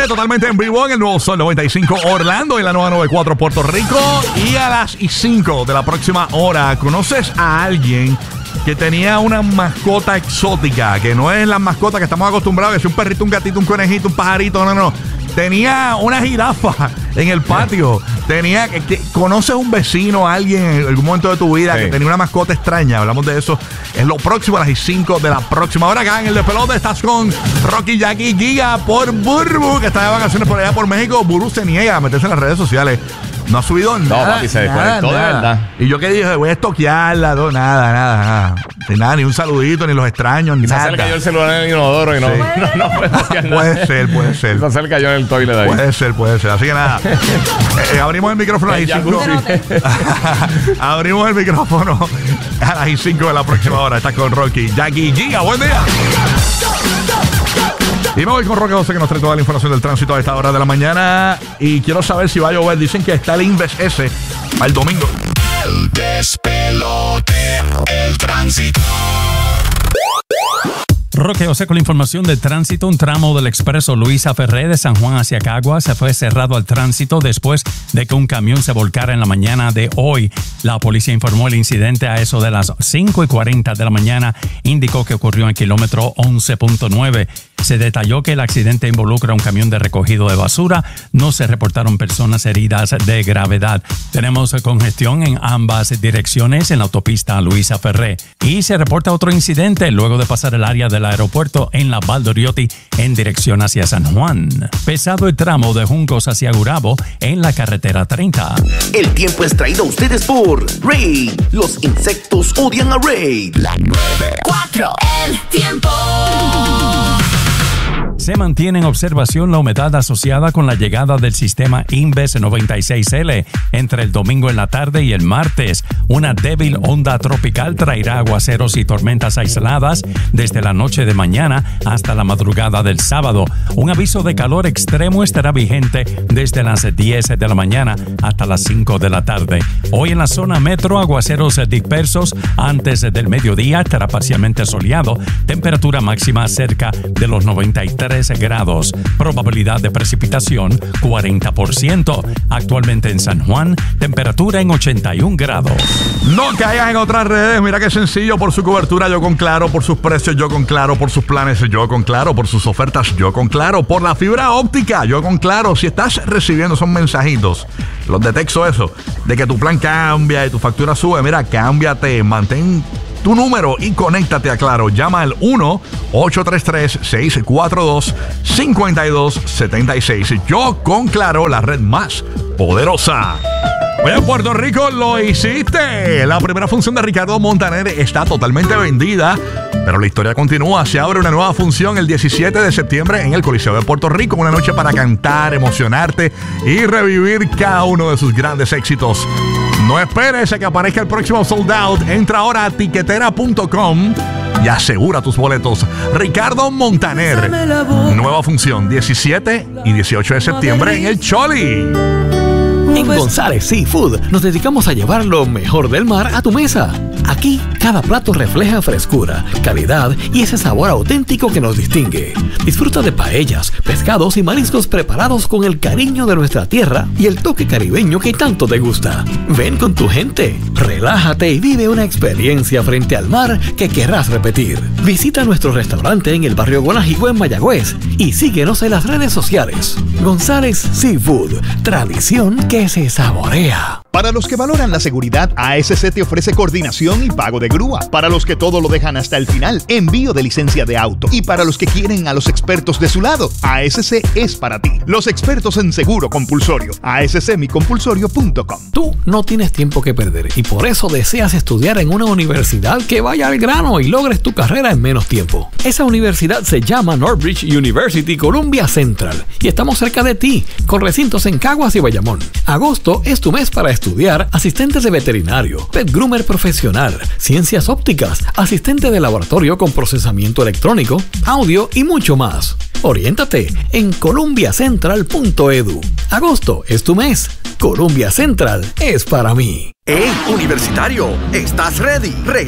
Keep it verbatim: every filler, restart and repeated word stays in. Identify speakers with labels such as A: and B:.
A: totalmente en vivo en el Nuevo Sol noventa y cinco Orlando, en la nueva noventa y cuatro Puerto Rico. Y a las cinco de la próxima hora, ¿conoces a alguien que tenía una mascota exótica? Que no es la mascota que estamos acostumbrados, que es un perrito, un gatito, un conejito, un pajarito, no, no. Tenía una jirafa en el patio. Tenía que, ¿conoces un vecino, alguien en algún momento de tu vida sí. que tenía una mascota extraña? Hablamos de eso. Es lo próximo a las cinco de la próxima hora. Acá en el Despelote estás con Rocky, Jackie, Giga por Burbu, que está de vacaciones por allá por México. Burbu se niega a meterse en las redes sociales. No ha subido nada.
B: No, papi, se desconectó de verdad.
A: Y yo que dije, voy a estoquearla, no, nada, nada, nada. Ni nada, ni un saludito, ni los extraños, ni
B: Quizás
A: nada.
B: se le cayó el celular en el inodoro y no,
A: sí.
B: no, no puede toquear nada.
A: Puede ser, puede ser.
B: Quizás se le cayó en el toilet ahí.
A: Puede ser, puede ser. Así que nada. eh, abrimos el micrófono a las cinco. Abrimos el micrófono a las cinco de la próxima hora. Estás con Rocky, Jackie, Giga. Buen día. Y me voy con Roque José, que nos trae toda la información del tránsito a esta hora de la mañana. Y quiero saber si va a llover. Dicen que está el Inves ese para el domingo.
C: El despelote, el tránsito.
D: Roque José con la información del tránsito. Un tramo del expreso Luisa Ferré de San Juan hacia Caguas se fue cerrado al tránsito después de que un camión se volcara en la mañana de hoy. La policía informó el incidente a eso de las cinco y cuarenta de la mañana. Indicó que ocurrió en el kilómetro once punto nueve. Se detalló que el accidente involucra un camión de recogido de basura. No se reportaron personas heridas de gravedad. Tenemos congestión en ambas direcciones en la autopista Luisa Ferré. Y se reporta otro incidente luego de pasar el área del aeropuerto en la Valdoriotti en dirección hacia San Juan. Pesado el tramo de Juncos hacia Gurabo en la carretera treinta.
E: El tiempo es traído a ustedes por Raid. Los insectos odian a Raid.
C: La nueve
F: cuatro. El tiempo.
D: Se mantiene en observación la humedad asociada con la llegada del sistema Inves noventa y seis L entre el domingo en la tarde y el martes. Una débil onda tropical traerá aguaceros y tormentas aisladas desde la noche de mañana hasta la madrugada del sábado. Un aviso de calor extremo estará vigente desde las diez de la mañana hasta las cinco de la tarde. Hoy en la zona metro, aguaceros dispersos antes del mediodía, estará parcialmente soleado. Temperatura máxima cerca de los noventa y tres grados. Probabilidad de precipitación cuarenta por ciento. Actualmente en San Juan, temperatura en ochenta y un grados.
A: No caigas en otras redes. Mira qué sencillo. Por su cobertura, yo con Claro. Por sus precios, yo con Claro. Por sus planes, yo con Claro. Por sus ofertas, yo con Claro. Por la fibra óptica, yo con Claro. Si estás recibiendo esos mensajitos, los de texto eso, de que tu plan cambia y tu factura sube, mira, cámbiate, mantén tu número y conéctate a Claro. Llama al uno ocho tres tres, seis cuatro dos, cinco dos siete seis. Yo con Claro, la red más poderosa. Oye, en Puerto Rico lo hiciste. La primera función de Ricardo Montaner está totalmente vendida, pero la historia continúa. Se abre una nueva función el diecisiete de septiembre en el Coliseo de Puerto Rico. Una noche para cantar, emocionarte y revivir cada uno de sus grandes éxitos. No esperes a que aparezca el próximo sold out. Entra ahora a tiquetera punto com y asegura tus boletos. Ricardo Montaner. Nueva función diecisiete y dieciocho de septiembre en el Choli.
G: En González Seafood nos dedicamos a llevar lo mejor del mar a tu mesa. Aquí, cada plato refleja frescura, calidad y ese sabor auténtico que nos distingue. Disfruta de paellas, pescados y mariscos preparados con el cariño de nuestra tierra y el toque caribeño que tanto te gusta. Ven con tu gente, relájate y vive una experiencia frente al mar que querrás repetir. Visita nuestro restaurante en el barrio Guanajigo en Mayagüez y síguenos en las redes sociales. González Seafood, tradición que se saborea.
H: Para los que valoran la seguridad, A S C te ofrece coordinación y pago de grúa. Para los que todo lo dejan hasta el final, envío de licencia de auto. Y para los que quieren a los expertos de su lado, A S C es para ti. Los expertos en seguro compulsorio. A S C mi compulsorio punto com.
G: Tú no tienes tiempo que perder y por eso deseas estudiar en una universidad que vaya al grano y logres tu carrera en menos tiempo. Esa universidad se llama Northbridge University Columbia Central y estamos cerca de ti, con recintos en Caguas y Bayamón. Agosto es tu mes para estudiar asistentes de veterinario, pet groomer profesional, ciencias ópticas, asistente de laboratorio con procesamiento electrónico, audio y mucho más. Oriéntate en columbia central punto edu. Agosto es tu mes. Columbia Central es para mí.
E: ¡Hey, universitario! ¿Estás ready? Regresa